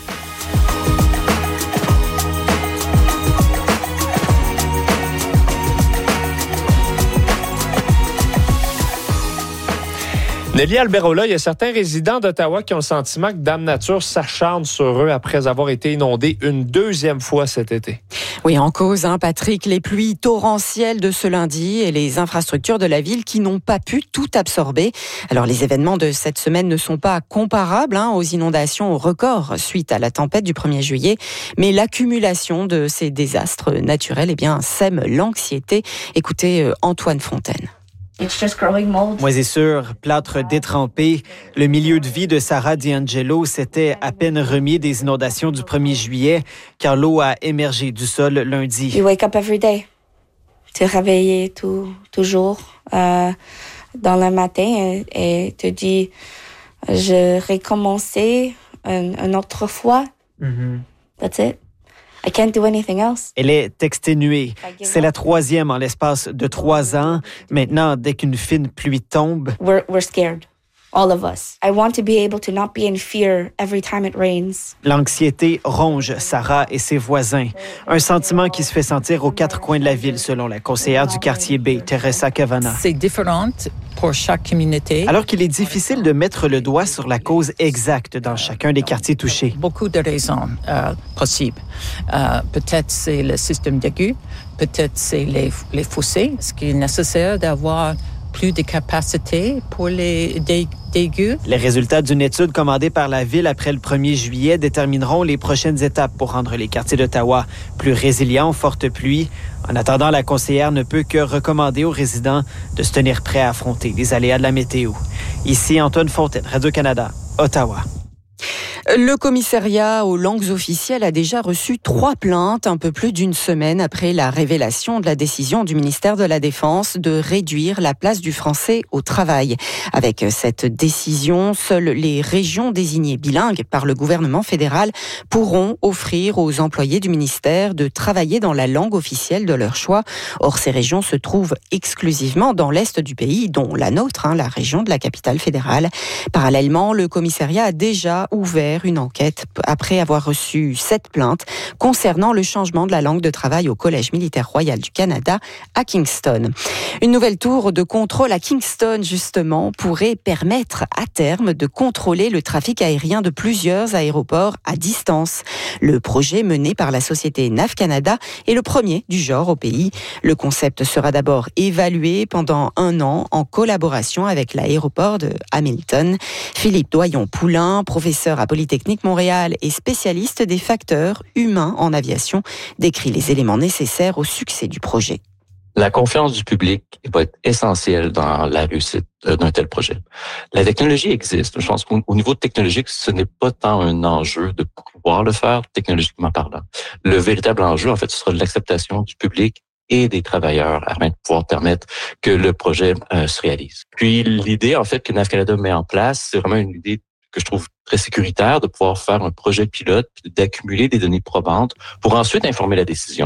Nelly Alberola, il y a certains résidents d'Ottawa qui ont le sentiment que Dame Nature s'acharne sur eux après avoir été inondés une deuxième fois cet été. Oui, en cause, hein, Patrick, les pluies torrentielles de ce lundi et les infrastructures de la ville qui n'ont pas pu tout absorber. Alors, les événements de cette semaine ne sont pas comparables hein, aux inondations au record suite à la tempête du premier juillet, mais l'accumulation de ces désastres naturels eh bien, sème l'anxiété. Écoutez euh, Antoine Fontaine. Moisissure, plâtre détrempé, le milieu de vie de Sarah D'Angelo s'était à peine remis des inondations du premier juillet car l'eau a émergé du sol lundi. You wake up every day. Tu es réveillé tout, toujours euh, dans le matin et, et te dis je recommencer une, une autre fois. Mm-hmm. That's it. I can't do anything else. Elle est exténuée. C'est la troisième en l'espace de trois ans. Maintenant, dès qu'une fine pluie tombe, we're, we're scared. All of us. I want to be able to not be in fear every time it rains. L'anxiété ronge Sarah et ses voisins. Un sentiment qui se fait sentir aux quatre coins de la ville, selon la conseillère du quartier B, Teresa Cavana. C'est différent pour chaque communauté. Alors qu'il est difficile de mettre le doigt sur la cause exacte dans chacun des quartiers touchés. Beaucoup de raisons euh, possibles. Euh, peut-être c'est le système d'aigu, peut-être c'est les, les fossés. Ce qui est nécessaire d'avoir plus de capacité pour les dégus. Les résultats d'une étude commandée par la Ville après le premier juillet détermineront les prochaines étapes pour rendre les quartiers d'Ottawa plus résilients aux fortes pluies. En attendant, la conseillère ne peut que recommander aux résidents de se tenir prêts à affronter les aléas de la météo. Ici, Antoine Fontaine, Radio-Canada, Ottawa. Le commissariat aux langues officielles a déjà reçu trois plaintes un peu plus d'une semaine après la révélation de la décision du ministère de la Défense de réduire la place du français au travail. Avec cette décision, seules les régions désignées bilingues par le gouvernement fédéral pourront offrir aux employés du ministère de travailler dans la langue officielle de leur choix. Or, ces régions se trouvent exclusivement dans l'est du pays, dont la nôtre, hein, la région de la capitale fédérale. Parallèlement, le commissariat a déjà ouvert une enquête après avoir reçu sept plaintes concernant le changement de la langue de travail au Collège militaire royal du Canada à Kingston. Une nouvelle tour de contrôle à Kingston, justement, pourrait permettre à terme de contrôler le trafic aérien de plusieurs aéroports à distance. Le projet mené par la société N A V Canada est le premier du genre au pays. Le concept sera d'abord évalué pendant un an en collaboration avec l'aéroport de Hamilton. Philippe Doyon-Poulain, professeur à Polytechnique Montréal et spécialiste des facteurs humains en aviation, décrit les éléments nécessaires au succès du projet. La confiance du public va être essentielle dans la réussite d'un tel projet. La technologie existe. Je pense qu'au niveau technologique, ce n'est pas tant un enjeu de pouvoir le faire technologiquement parlant. Le véritable enjeu, en fait, ce sera l'acceptation du public et des travailleurs afin de pouvoir permettre que le projet euh, se réalise. Puis l'idée, en fait, que N A V Canada met en place, c'est vraiment une idée que je trouve très sécuritaire de pouvoir faire un projet pilote, puis d'accumuler des données probantes pour ensuite informer la décision.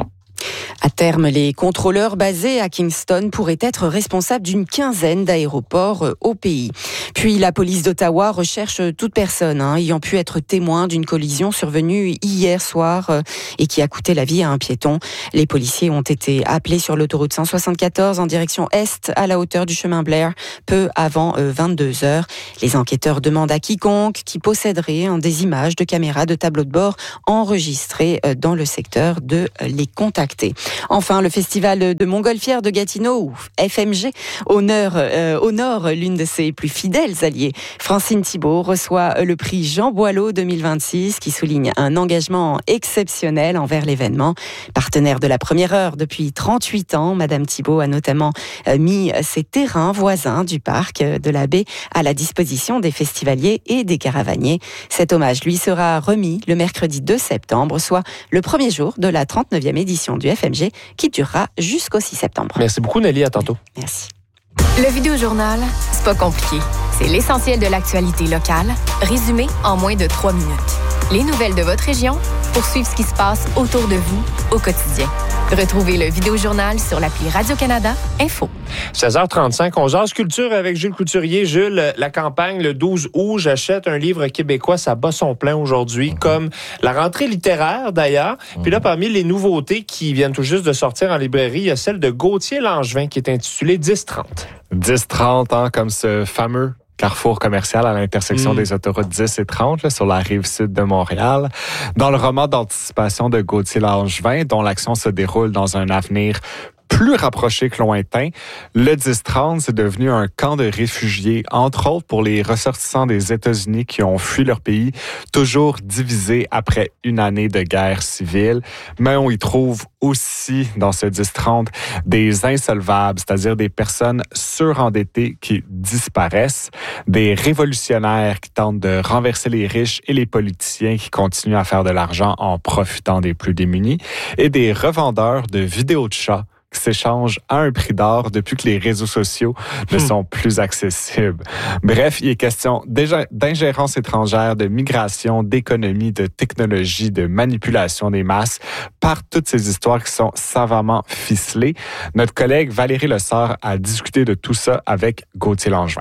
À terme, les contrôleurs basés à Kingston pourraient être responsables d'une quinzaine d'aéroports au pays. Puis la police d'Ottawa recherche toute personne hein, ayant pu être témoin d'une collision survenue hier soir euh, et qui a coûté la vie à un piéton. Les policiers ont été appelés sur l'autoroute cent soixante-quatorze en direction est à la hauteur du chemin Blair peu avant euh, vingt-deux heures. Les enquêteurs demandent à quiconque qui posséderait hein, des images de caméras de tableau de bord enregistrées euh, dans le secteur de euh, les contacter. Enfin, le festival de Montgolfière de Gatineau, ou F M G, honore, euh, honore l'une de ses plus fidèles alliées. Francine Thibault reçoit le prix Jean Boileau deux mille vingt-six qui souligne un engagement exceptionnel envers l'événement. Partenaire de la première heure depuis trente-huit ans, Madame Thibault a notamment mis ses terrains voisins du parc de la baie à la disposition des festivaliers et des caravaniers. Cet hommage lui sera remis le mercredi deux septembre, soit le premier jour de la trente-neuvième édition du F M G qui durera jusqu'au six septembre. Merci beaucoup Nelly, à tantôt. Merci. Le Vidéojournal, c'est pas compliqué. C'est l'essentiel de l'actualité locale, résumé en moins de trois minutes. Les nouvelles de votre région pour suivre ce qui se passe autour de vous au quotidien. Retrouvez le Vidéojournal sur l'appli Radio-Canada Info. seize heures trente-cinq, on jase culture avec Jules Couturier. Jules, la campagne le douze août, j'achète un livre québécois, ça bat son plein aujourd'hui, mm-hmm. comme la rentrée littéraire d'ailleurs. Mm-hmm. Puis là, parmi les nouveautés qui viennent tout juste de sortir en librairie, il y a celle de Gauthier Langevin qui est intitulée dix trente. dix trente, hein, comme ce fameux carrefour commercial à l'intersection mmh. des autoroutes dix et trente là, sur la rive sud de Montréal. Dans le roman d'anticipation de Gauthier Langevin, dont l'action se déroule dans un avenir plus rapproché que lointain, le dix trente, c'est devenu un camp de réfugiés, entre autres pour les ressortissants des États-Unis qui ont fui leur pays, toujours divisés après une année de guerre civile. Mais on y trouve aussi, dans ce dix trente, des insolvables, c'est-à-dire des personnes surendettées qui disparaissent, des révolutionnaires qui tentent de renverser les riches et les politiciens qui continuent à faire de l'argent en profitant des plus démunis, et des revendeurs de vidéos de chats qui s'échangent à un prix d'or depuis que les réseaux sociaux ne sont plus accessibles. Bref, il est question d'ingérence étrangère, de migration, d'économie, de technologie, de manipulation des masses par toutes ces histoires qui sont savamment ficelées. Notre collègue Valérie Lessard a discuté de tout ça avec Gauthier Langevin.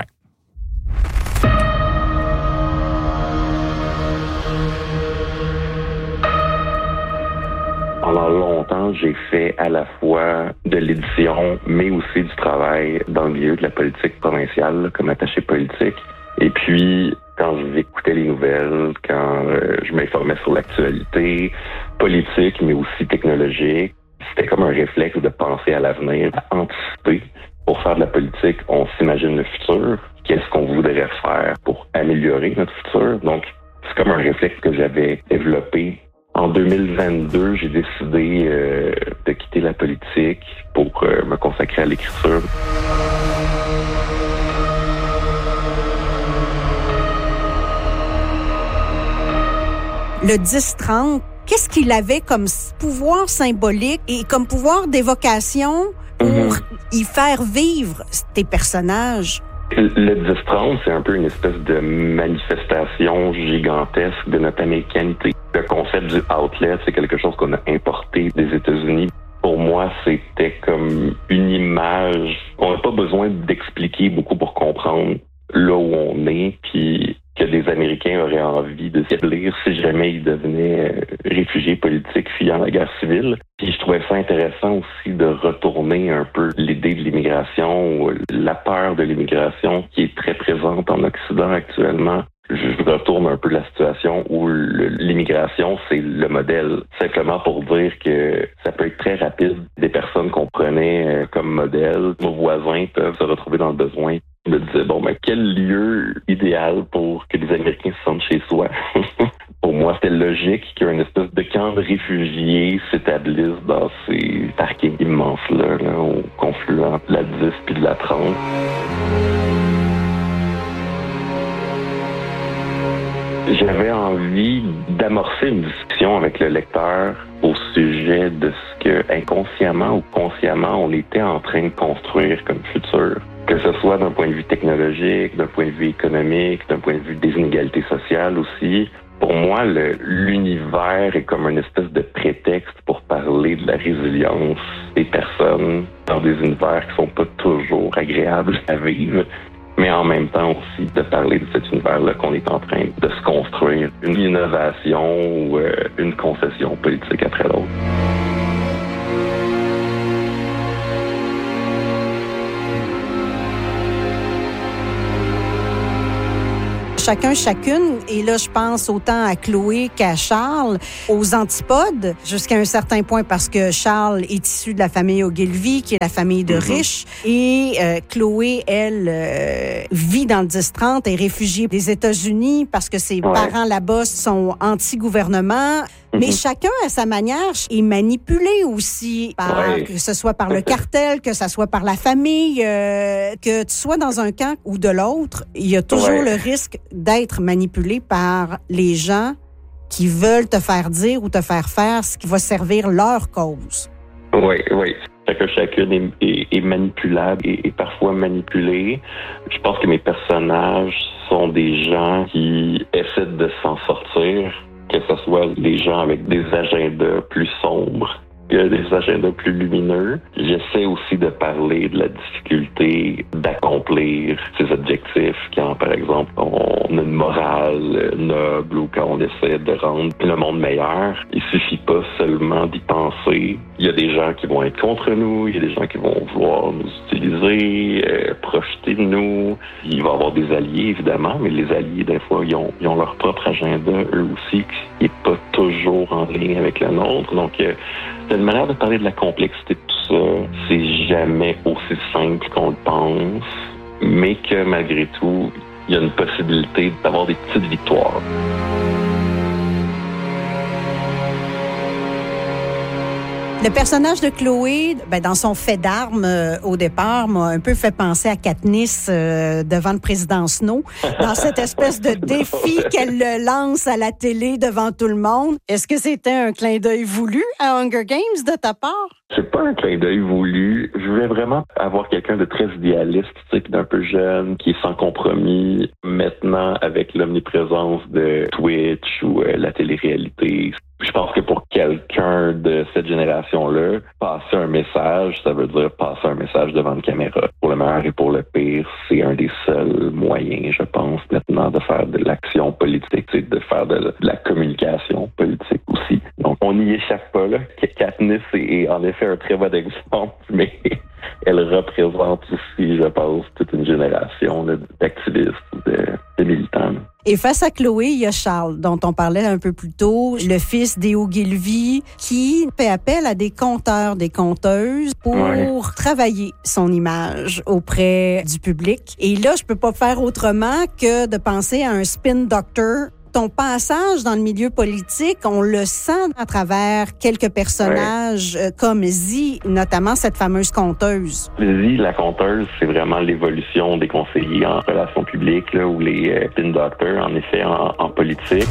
Pendant longtemps, j'ai fait à la fois de l'édition, mais aussi du travail dans le milieu de la politique provinciale, comme attaché politique. Et puis, quand j'écoutais les nouvelles, quand euh, je m'informais sur l'actualité politique, mais aussi technologique, c'était comme un réflexe de penser à l'avenir, à anticiper. Pour faire de la politique, on s'imagine le futur. Qu'est-ce qu'on voudrait faire pour améliorer notre futur? Donc, c'est comme un réflexe que j'avais développé. En deux mille vingt-deux, j'ai décidé euh, de quitter la politique pour euh, me consacrer à l'écriture. Le dix trente, qu'est-ce qu'il avait comme pouvoir symbolique et comme pouvoir d'évocation pour mm-hmm. y faire vivre tes personnages? Le dix trente, c'est un peu une espèce de manifestation gigantesque de notre américanité. Le concept du outlet, c'est quelque chose qu'on a importé des États-Unis. Pour moi, c'était comme une image qu'on n'a pas besoin d'expliquer beaucoup pour comprendre là où on est, puis que des Américains auraient envie de s'établir si jamais ils devenaient réfugiés politiques fuyant la guerre civile. Puis je trouvais ça intéressant aussi de retourner un peu l'idée de l'immigration, la peur de l'immigration qui est très présente en Occident actuellement. Je retourne un peu la situation où le, l'immigration, c'est le modèle. Simplement pour dire que ça peut être très rapide. Des personnes qu'on prenait comme modèle, nos voisins peuvent se retrouver dans le besoin. Je me disais, bon, ben, quel lieu idéal pour que les Américains se sentent chez soi? Pour moi, c'était logique qu'une espèce de camp de réfugiés s'établisse dans ces parkings immenses-là, là, au confluent de la dix puis de la trente. J'avais envie d'amorcer une discussion avec le lecteur au sujet de ce que, inconsciemment ou consciemment, on était en train de construire comme futur. Que ce soit d'un point de vue technologique, d'un point de vue économique, d'un point de vue des inégalités sociales aussi. Pour moi, le, l'univers est comme une espèce de prétexte pour parler de la résilience des personnes dans des univers qui sont pas toujours agréables à vivre, mais en même temps aussi de parler de cet univers-là qu'on est en train de se construire, une innovation ou euh, une concession politique après l'autre. Chacun, chacune, et là, je pense autant à Chloé qu'à Charles, aux antipodes, jusqu'à un certain point, parce que Charles est issu de la famille Ogilvy, qui est la famille de mm-hmm. riches, et euh, Chloé, elle, euh, vit dans le dix trente, est réfugiée des États-Unis parce que ses ouais. parents là-bas sont anti-gouvernement. Mais mm-hmm. chacun, à sa manière, est manipulé aussi, par, ouais. que ce soit par le cartel, que ce soit par la famille, euh, que tu sois dans un camp ou de l'autre, il y a toujours ouais. le risque d'être manipulé par les gens qui veulent te faire dire ou te faire faire ce qui va servir leur cause. Oui, oui. Chacun, chacune est, est, est manipulable et, et parfois manipulé. Je pense que mes personnages sont des gens qui essaient de s'en sortir, que ce soit des gens avec des agendas plus sombres que des agendas plus lumineux. J'essaie aussi de parler de la difficulté d'accomplir ces objectifs quand, par exemple, on a une morale noble ou quand on essaie de rendre le monde meilleur. Il suffit pas seulement d'y penser. Il y a des gens qui vont être contre nous, il y a des gens qui vont vouloir nous utiliser, euh, profiter de nous. Il va y avoir des alliés, évidemment, mais les alliés, des fois, ils ont, ils ont leur propre agenda, eux aussi, qui n'est pas toujours en ligne avec le nôtre. Donc, euh, c'est une manière de parler de la complexité de tout ça. C'est jamais aussi simple qu'on le pense, mais que malgré tout, il y a une possibilité d'avoir des petites victoires. Le personnage de Chloé, ben, dans son fait d'armes euh, au départ, m'a un peu fait penser à Katniss euh, devant le président Snow, dans cette espèce de défi qu'elle lance à la télé devant tout le monde. Est-ce que c'était un clin d'œil voulu à Hunger Games de ta part? C'est pas un clin d'œil voulu. Je voulais vraiment avoir quelqu'un de très idéaliste, tu sais, d'un peu jeune, qui est sans compromis. Maintenant, avec l'omniprésence de Twitch ou euh, la télé-réalité, je pense que pour quelqu'un de cette génération-là, passer un message, ça veut dire passer un message devant une caméra. Pour le meilleur et pour le pire, c'est un des seuls moyens, je pense, maintenant, de faire de l'action politique, de faire de, de la communication politique aussi. Donc, on n'y échappe pas, là. Katniss est en effet un très bon exemple, mais elle représente aussi, je pense, toute une génération là, d'activistes, de, de militants. Et face à Chloé, il y a Charles, dont on parlait un peu plus tôt, le fils des Ogilvy, qui fait appel à des conteurs, des conteuses pour ouais. travailler son image auprès du public. Et là, je peux pas faire autrement que de penser à un spin doctor. Ton passage dans le milieu politique, on le sent à travers quelques personnages ouais. comme Z, notamment cette fameuse conteuse. Z, la conteuse, c'est vraiment l'évolution des conseillers en relations publiques là, ou les euh, spin doctors, en effet, en, en politique.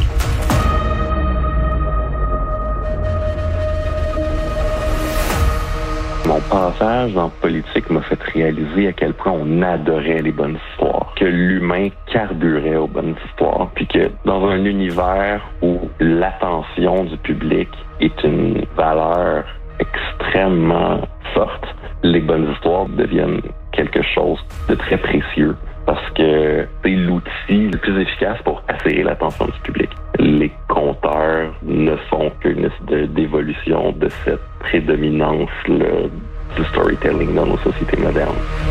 Mon passage en politique m'a fait réaliser à quel point on adorait les bonnes histoires, que l'humain carburait aux bonnes histoires, puis que dans un univers où l'attention du public est une valeur extrêmement forte, les bonnes histoires deviennent quelque chose de très précieux. Parce que c'est l'outil le plus efficace pour attirer l'attention du public. Les conteurs ne sont qu'une espèce d'évolution de cette prédominance-là du storytelling dans nos sociétés modernes.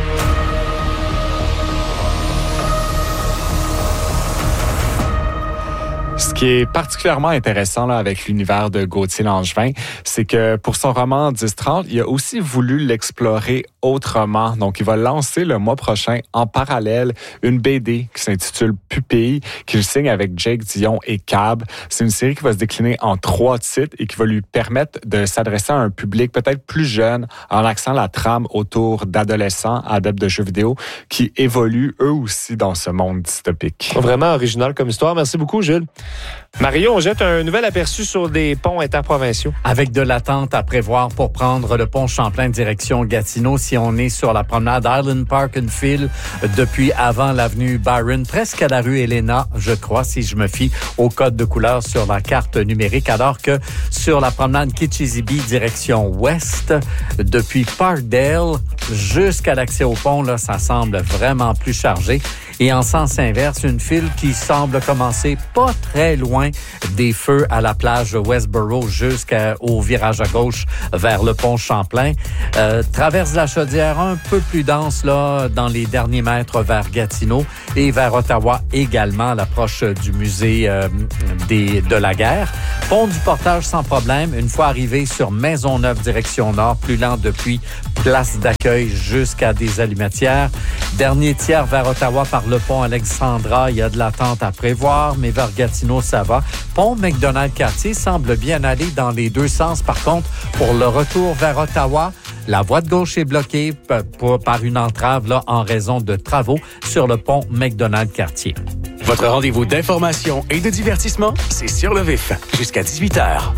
Ce qui est particulièrement intéressant là, avec l'univers de Gauthier Langevin, c'est que pour son roman dix trente, il a aussi voulu l'explorer autrement. Donc, il va lancer le mois prochain, en parallèle, une B D qui s'intitule Pupille, qu'il signe avec Jake Dion et Cab. C'est une série qui va se décliner en trois titres et qui va lui permettre de s'adresser à un public peut-être plus jeune, en axant la trame autour d'adolescents adeptes de jeux vidéo qui évoluent eux aussi dans ce monde dystopique. Vraiment original comme histoire. Merci beaucoup, Gilles. Mario, on jette un nouvel aperçu sur des ponts interprovinciaux. Avec de l'attente à prévoir pour prendre le pont Champlain direction Gatineau. Si si on est sur la promenade Island Park, une file depuis avant l'avenue Byron, presque à la rue Helena, je crois, si je me fie au code de couleur sur la carte numérique, alors que sur la promenade Kitchissippi, direction ouest, depuis Parkdale jusqu'à l'accès au pont, là, ça semble vraiment plus chargé. Et en sens inverse, une file qui semble commencer pas très loin des feux à la plage Westboro jusqu'au virage à gauche vers le pont Champlain. Euh, traverse la Chaudière un peu plus dense là dans les derniers mètres vers Gatineau et vers Ottawa également à l'approche du musée euh, des, de la guerre. Pont du Portage sans problème. Une fois arrivé sur Maisonneuve direction nord, plus lent depuis place d'accueil jusqu'à des Allumettières. Dernier tiers vers Ottawa par le pont Alexandra, il y a de l'attente à prévoir, mais vers Gatineau, ça va. Pont McDonald-Cartier semble bien aller dans les deux sens. Par contre, pour le retour vers Ottawa, la voie de gauche est bloquée par une entrave là, en raison de travaux sur le pont McDonald-Cartier. Votre rendez-vous d'information et de divertissement, c'est Sur le Vif, jusqu'à dix-huit heures.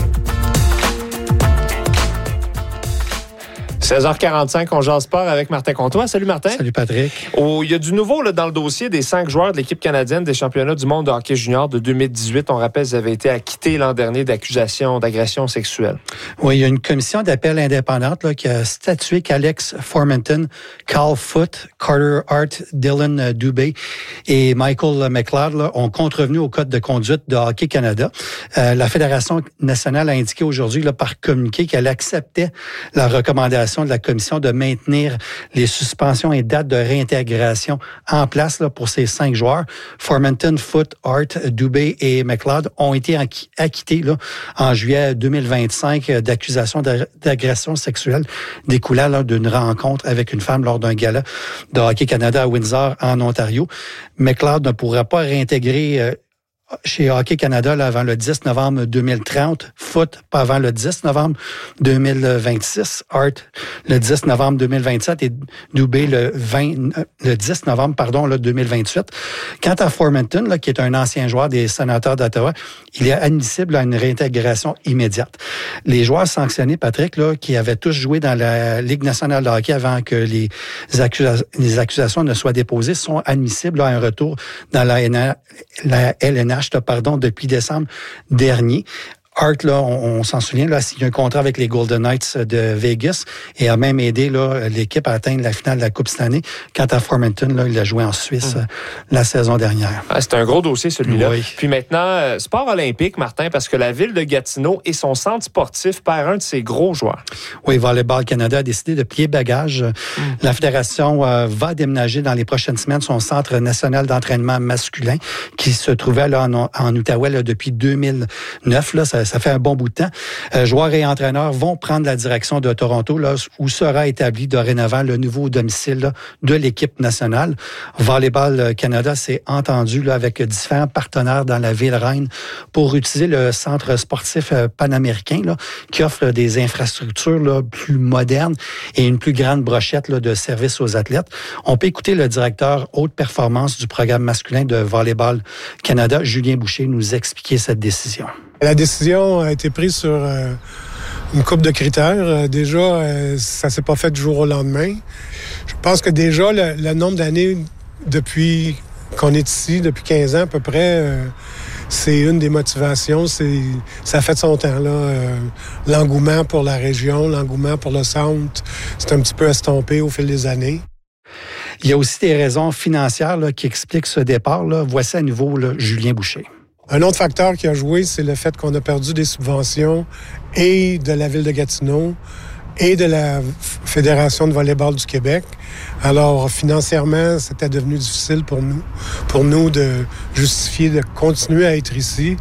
seize heures quarante-cinq, on jase sport avec Martin Comtois. Salut Martin. Salut Patrick. Oh, il y a du nouveau là, dans le dossier des cinq joueurs de l'équipe canadienne des championnats du monde de hockey junior de deux mille dix-huit. On rappelle, ils avaient été acquittés l'an dernier d'accusations d'agression sexuelle. Oui, il y a une commission d'appel indépendante là, qui a statué qu'Alex Formenton, Carl Foote, Carter Hart, Dylan Dubé et Michael McLeod là, ont contrevenu au code de conduite de Hockey Canada. Euh, la Fédération nationale a indiqué aujourd'hui là, par communiqué qu'elle acceptait la recommandation de la commission de maintenir les suspensions et dates de réintégration en place là, pour ces cinq joueurs. Formenton, Foote, Hart, Dubé et McLeod ont été acquittés là, en juillet deux mille vingt-cinq d'accusations d'agression sexuelle découlant là, d'une rencontre avec une femme lors d'un gala de Hockey Canada à Windsor, en Ontario. McLeod ne pourra pas réintégrer euh, chez Hockey Canada là, avant le dix novembre deux mille trente, Foote pas avant le dix novembre deux mille vingt-six, Hart le dix novembre deux mille vingt-sept et Dubé le vingt le dix novembre pardon là, deux mille vingt-huit. Quant à Formenton là, qui est un ancien joueur des Sénateurs d'Ottawa, il est admissible à une réintégration immédiate. Les joueurs sanctionnés, Patrick, là, qui avaient tous joué dans la Ligue nationale de hockey avant que les, accusa- les accusations ne soient déposées, sont admissibles là, à un retour dans la, N H, la L N H pardon, depuis décembre dernier. Hart, là, on, on s'en souvient, là, il y a un contrat avec les Golden Knights de Vegas et a même aidé là, l'équipe à atteindre la finale de la Coupe cette année. Quant à Formenton, là, il a joué en Suisse mmh. euh, la saison dernière. Ah, c'est un gros dossier, celui-là. Oui. Puis maintenant, euh, sport olympique, Martin, parce que la ville de Gatineau et son centre sportif perd un de ses gros joueurs. Oui, Volleyball Canada a décidé de plier bagage. Mmh. La fédération euh, va déménager dans les prochaines semaines son centre national d'entraînement masculin qui se trouvait là, en, en Outaouais là, depuis deux mille neuf. Là, ça, ça fait un bon bout de temps. Euh, joueurs et entraîneurs vont prendre la direction de Toronto, là, où sera établi dorénavant le nouveau domicile là, de l'équipe nationale. Volleyball Canada s'est entendu là, avec différents partenaires dans la ville reine pour utiliser le centre sportif euh, panaméricain là, qui offre là, des infrastructures là, plus modernes et une plus grande brochette là, de services aux athlètes. On peut écouter le directeur haute performance du programme masculin de Volleyball Canada, Julien Boucher, nous expliquer cette décision. La décision a été prise sur euh, une couple de critères. Euh, déjà, euh, ça s'est pas fait du jour au lendemain. Je pense que déjà, le, le nombre d'années depuis qu'on est ici, depuis quinze ans à peu près, euh, c'est une des motivations. C'est, ça a fait son temps, là. Euh, l'engouement pour la région, l'engouement pour le centre, c'est un petit peu estompé au fil des années. Il y a aussi des raisons financières là, qui expliquent ce départ. Là. Voici à nouveau là, Julien Boucher. Un autre facteur qui a joué, c'est le fait qu'on a perdu des subventions et de la Ville de Gatineau et de la Fédération de volleyball du Québec. Alors, financièrement, c'était devenu difficile pour nous, pour nous de justifier de continuer à être ici.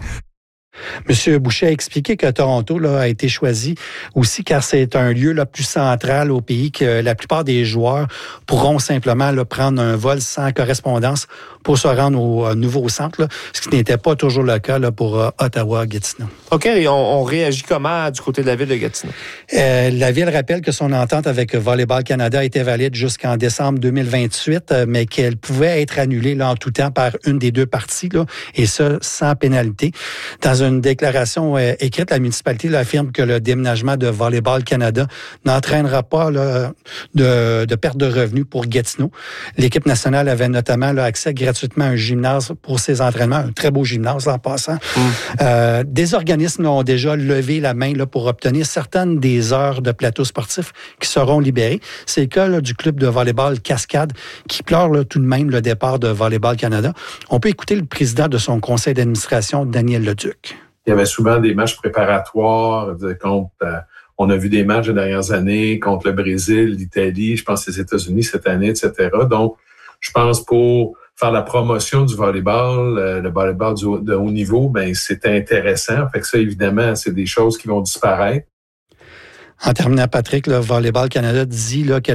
M. Boucher a expliqué que Toronto là, a été choisi aussi car c'est un lieu là, plus central au pays, que la plupart des joueurs pourront simplement là, prendre un vol sans correspondance pour se rendre au euh, nouveau centre, là, ce qui n'était pas toujours le cas là, pour euh, Ottawa-Gatineau. OK, et on, on réagit comment du côté de la ville de Gatineau? Euh, la ville rappelle que son entente avec Volleyball Canada était valide jusqu'en décembre deux mille vingt-huit, euh, mais qu'elle pouvait être annulée là, en tout temps par une des deux parties, là, et ça sans pénalité. Dans une une déclaration euh, écrite, la municipalité là, affirme que le déménagement de Volleyball Canada n'entraînera pas là, de, de perte de revenus pour Gatineau. L'équipe nationale avait notamment là, accès gratuitement à un gymnase pour ses entraînements, un très beau gymnase là, en passant. Mm. Euh, des organismes là, ont déjà levé la main là, pour obtenir certaines des heures de plateau sportif qui seront libérées. C'est le cas là, du club de volleyball Cascade qui pleure là, tout de même le départ de Volleyball Canada. On peut écouter le président de son conseil d'administration, Daniel Leduc. Il y avait souvent des matchs préparatoires contre... Euh, on a vu des matchs des dernières années contre le Brésil, l'Italie, je pense les États-Unis cette année, et cetera. Donc, je pense pour faire la promotion du volleyball, euh, le volleyball du, de haut niveau, ben c'était intéressant. Fait que ça, évidemment, c'est des choses qui vont disparaître. En terminant, Patrick, le Volleyball Canada dit là, que